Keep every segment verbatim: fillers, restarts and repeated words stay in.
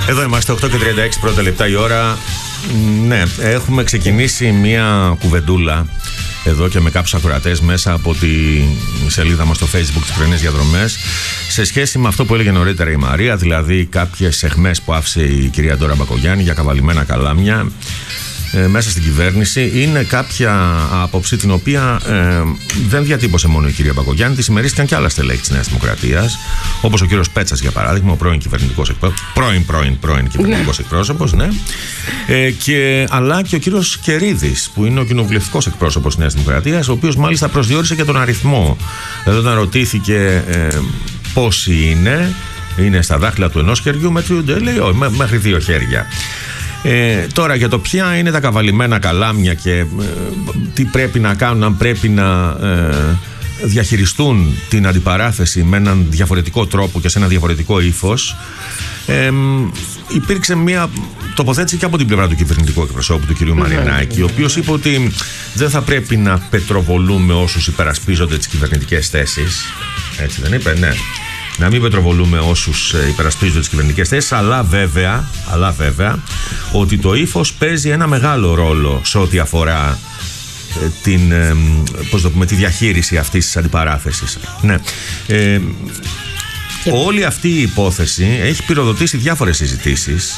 Εδώ είμαστε, οκτώ και τριάντα έξι πρώτα λεπτά η ώρα. Ναι, έχουμε ξεκινήσει μια κουβεντούλα εδώ και με κάποιους ακροατές μέσα από τη σελίδα μας στο Facebook, τις πρωινές διαδρομές, σε σχέση με αυτό που έλεγε νωρίτερα η Μαρία, δηλαδή κάποιες αιχμές που άφησε η κυρία Ντόρα Μπακογιάννη για καβαλημένα καλάμια ε, μέσα στην κυβέρνηση. Είναι κάποια άποψη την οποία ε, δεν διατύπωσε μόνο η κυρία Μπακογιάννη, τη συμμερίστηκαν και άλλα στελέχη της Νέας Δημοκρατίας, όπως ο κύριος Πέτσας για παράδειγμα, ο πρώην κυβερνητικός εκπρόσωπος, πρώην, πρώην, πρώην κυβερνητικός εκπρόσωπος, ναι. Ε, και, αλλά και ο κύριος Κερίδης, που είναι ο κοινοβουλευτικός εκπρόσωπος της Νέας Δημοκρατίας, ο οποίος μάλιστα προσδιορίσε και τον αριθμό. Δηλαδή, όταν ρωτήθηκε ε, πόσοι είναι, είναι στα δάχτυλα του ενός χεριού, μετριούνται, λέει, όχι, μέχρι δύο χέρια. Ε, τώρα για το ποια είναι τα καβαλημένα καλάμια και ε, τι πρέπει να κάνουν, αν πρέπει να ε, διαχειριστούν την αντιπαράθεση με έναν διαφορετικό τρόπο και σε ένα διαφορετικό ύφος, ε, υπήρξε μια τοποθέτηση και από την πλευρά του κυβερνητικού εκπροσώπου του κ. Μαρινάκη, ο οποίος είπε ότι δεν θα πρέπει να πετροβολούμε όσους υπερασπίζονται τις κυβερνητικές θέσεις. Έτσι δεν είπε? Ναι. Να μην πετροβολούμε όσους υπερασπίζονται τις κυβερνητικές θέσεις, αλλά βέβαια, αλλά βέβαια ότι το ύφος παίζει ένα μεγάλο ρόλο σε ό,τι αφορά την, πώς το πούμε, τη διαχείριση αυτής της αντιπαράθεσης. Ναι. Ε, και... Όλη αυτή η υπόθεση έχει πυροδοτήσει διάφορες συζητήσεις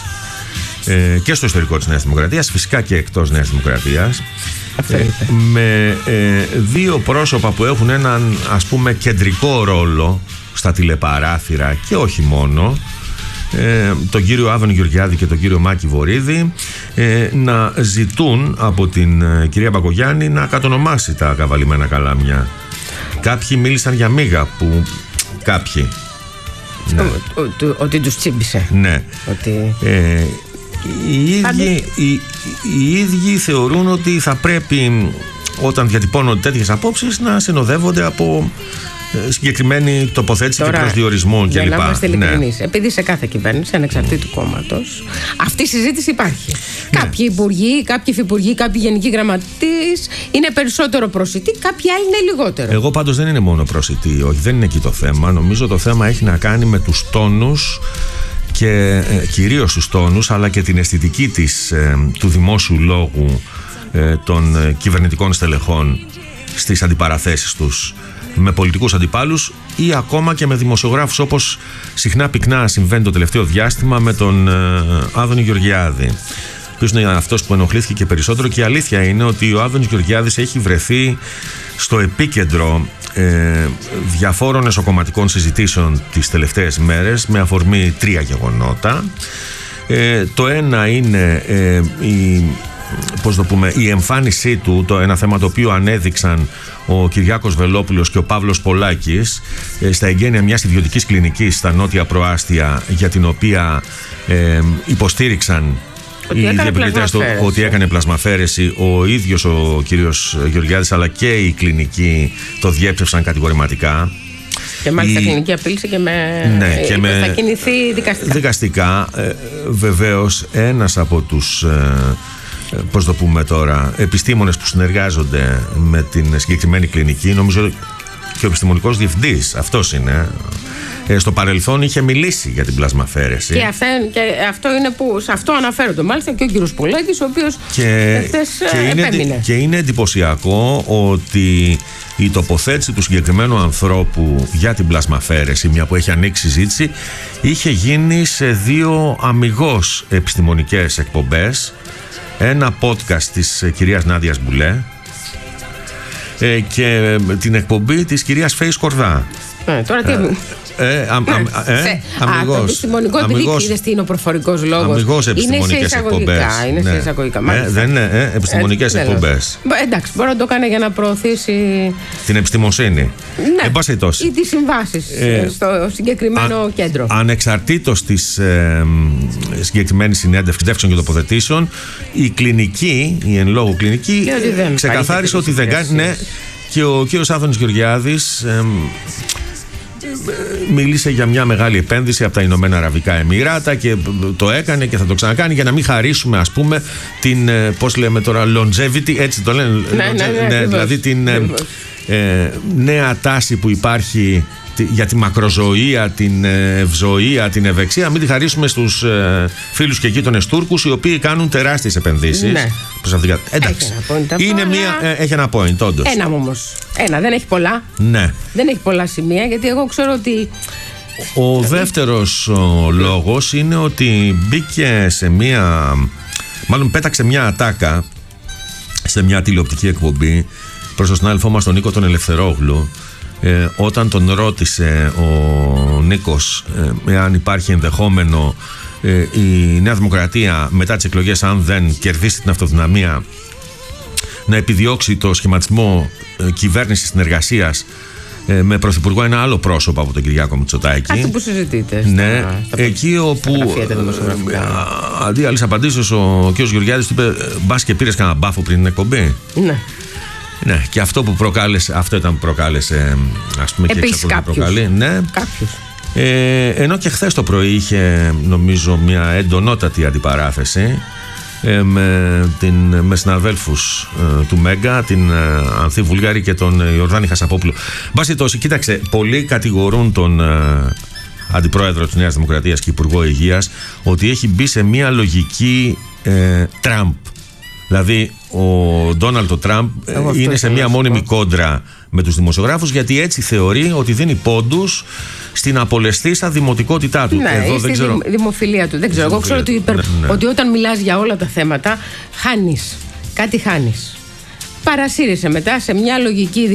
ε, και στο ιστορικό της Νέας Δημοκρατίας, φυσικά και εκτός Νέας Δημοκρατίας, ε, με ε, δύο πρόσωπα που έχουν έναν, ας πούμε, κεντρικό ρόλο στα τηλεπαράθυρα και όχι μόνο, ε, τον κύριο Άδωνη Γεωργιάδη και τον κύριο Μάκη Βορίδη, ε, να ζητούν από την ε, κυρία Μπακογιάννη να κατονομάσει τα καβαλημένα καλάμια. Κάποιοι μίλησαν για μίγα που κάποιοι ναι. ο, ο, ο, ότι τους τσίμπησε. Ναι. Ότι... Ε, οι, ίδιοι, οι, οι ίδιοι θεωρούν ότι θα πρέπει, όταν διατυπώνονται τέτοιες απόψεις, να συνοδεύονται από συγκεκριμένη τοποθέτηση. Τώρα, και προσδιορισμό κλπ. Για να είμαστε ειλικρινείς, ναι. Επειδή σε κάθε κυβέρνηση, ανεξαρτήτου κόμματος, αυτή η συζήτηση υπάρχει. Ναι. Κάποιοι υπουργοί, κάποιοι υφυπουργοί, κάποιοι γενικοί γραμματείς είναι περισσότερο προσιτοί, κάποιοι άλλοι είναι λιγότερο. Εγώ πάντως δεν είναι μόνο προσιτοί, όχι, δεν είναι εκεί το θέμα. Νομίζω το θέμα έχει να κάνει με τους τόνους και ε, κυρίως τους τόνους, αλλά και την αισθητική της, ε, του δημόσιου λόγου ε, των ε, κυβερνητικών στελεχών στις αντιπαραθέσεις τους με πολιτικούς αντιπάλους ή ακόμα και με δημοσιογράφους, όπως συχνά πυκνά συμβαίνει το τελευταίο διάστημα με τον ε, Άδωνη Γεωργιάδη, ο οποίος είναι αυτός που ενοχλήθηκε και περισσότερο, και η αλήθεια είναι ότι ο Άδωνης Γεωργιάδης έχει βρεθεί στο επίκεντρο ε, διαφόρων εσωκομματικών συζητήσεων τις τελευταίες μέρες με αφορμή τρία γεγονότα. Ε, το ένα είναι ε, η πώς το πούμε, η εμφάνισή του, το ένα θέμα το οποίο ανέδειξαν ο Κυριάκος Βελόπουλος και ο Παύλος Πολάκης ε, στα εγγένεια μιας ιδιωτικής κλινικής στα Νότια Προάστια, για την οποία ε, υποστήριξαν ότι οι έκανε διαπληκτές του ότι έκανε πλασμαφέρεση. Ο ίδιος ο κύριος Γεωργιάδης αλλά και η κλινική το διέψευσαν κατηγορηματικά. Και μάλιστα η η... κλινική απείλησε και με... Ναι, και με... θα κινηθεί δικαστικά. Δικαστικά, ε, βεβαίως ένας από τους... Ε, πώς το πούμε τώρα, επιστήμονες που συνεργάζονται με την συγκεκριμένη κλινική, νομίζω και ο επιστημονικός διευθυντής, αυτός είναι, ε, στο παρελθόν είχε μιλήσει για την πλασμαφέρεση. Και, αυτά, και αυτό είναι που, σε αυτό αναφέρονται μάλιστα και ο κύριος Πολάκης, ο οποίος και, χθες και, είναι, και είναι εντυπωσιακό ότι η τοποθέτηση του συγκεκριμένου ανθρώπου για την πλασμαφέρεση, μια που έχει ανοίξει συζήτηση, είχε γίνει σε δύο αμιγώς επιστημονικές εκπομπές. Ένα podcast της κυρίας Νάντιας Μπουλέ ε, και την εκπομπή της κυρίας Φέης Σκορδά. Ε, τώρα τι... Ε, Ε, αμ, αμ, ε, αμιγώς, Α, το επιστημονικό, επειδή είδες τι είναι ο προφορικός λόγος. Αμιγώς επιστημονικές εκπομπές. Είναι σε ναι. εισαγωγικά. Ε, δεν είναι ε, επιστημονικές ε, εκπομπές. Ε, εντάξει, μπορεί να το κάνει για να προωθήσει την επιστημοσύνη. Ναι, ή τις συμβάσεις ε, στο συγκεκριμένο α, κέντρο. Ανεξαρτήτως της ε, συγκεκριμένης συνέντευξης και τοποθετήσεων, η κλινική, η εν λόγω κλινική, ξεκαθάρισε ότι δεν κάνει. Ναι, και ο κύριος Άδωνης Γεωργιάδης ε, μίλησε για μια μεγάλη επένδυση από τα Ηνωμένα Αραβικά Εμιράτα και το έκανε και θα το ξανακάνει για να μην χαρίσουμε, ας πούμε, την, πώς λέμε τώρα, longevity, έτσι το λένε, ναι, ναι, ναι, ναι, ναι, δηλαδή την ε, ε, νέα τάση που υπάρχει για τη μακροζωία, την ευζωία, την ευεξία, μην τη χαρίσουμε στους ε, φίλους και γείτονες Τούρκους, οι οποίοι κάνουν τεράστιες επενδύσεις. Ναι. Προς αυτήν. Εντάξει. Έχει ένα point, Είναι αλλά... μία, ε, έχει ένα point, όντως. Ένα όμως. Ένα, δεν έχει πολλά. Ναι. Δεν έχει πολλά σημεία, γιατί εγώ ξέρω ότι. Ο δεύτερος ο, λόγος είναι ότι μπήκε σε μία. Μάλλον πέταξε μια ατάκα σε μια τηλεοπτική εκπομπή προς τον συνάδελφό μας τον Νίκο τον Ελευθερόγλου, ε, όταν τον ρώτησε ο Νίκος ε, εάν υπάρχει ενδεχόμενο ε, η Νέα Δημοκρατία μετά τις εκλογές, αν δεν κερδίσει την αυτοδυναμία, να επιδιώξει το σχηματισμό ε, κυβέρνησης συνεργασίας ε, με πρωθυπουργό ένα άλλο πρόσωπο από τον Κυριάκο Μητσοτάκη. Αυτό που συζητείτε. Ναι, στα, στα, εκεί όπου ε, αντί άλλης απαντήσεως ο κ. Γεωργιάδης του είπε μπας και πήρες κανένα μπάφο πριν την εκπομπή. Ναι. Ναι, και αυτό που προκάλεσε, αυτό ήταν που προκάλεσε, ας πούμε, και επίσης κάποιους. Προκαλεί, ναι. Κάποιους. Ε, ενώ και χθες το πρωί είχε, νομίζω, μια εντονότατη αντιπαράθεση ε, με, την, με συναδέλφους ε, του Μέγκα, την ε, Ανθή Βουλγάρη και τον Ιορδάνη Χασαπόπουλο. Μπάση τόσο, κοίταξε, πολλοί κατηγορούν τον ε, αντιπρόεδρο της Νέας Δημοκρατίας και Υπουργό Υγείας ότι έχει μπει σε μια λογική ε, Τραμπ. Δηλαδή ο Ντόναλντ Τραμπ είναι σε μια μόνιμη κόντρα με τους δημοσιογράφους, γιατί έτσι θεωρεί ότι δίνει πόντους στην απολεστήσα δημοτικότητά του. Ναι, Εδώ δεν ξέρω. Δημοφιλία του. Δεν ξέρω. Εγώ ξέρω ότι, υπερ... ναι, ναι. ότι όταν μιλάς για όλα τα θέματα χάνεις. Κάτι χάνεις. Παρασύρεσαι μετά σε μια λογική